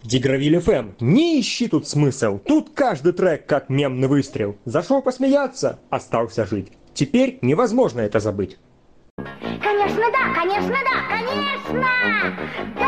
Дигравиль ФМ, не ищи тут смысл, тут каждый трек как мемный выстрел. Зашел посмеяться, остался жить. Теперь невозможно это забыть. Конечно, да, конечно, да, конечно!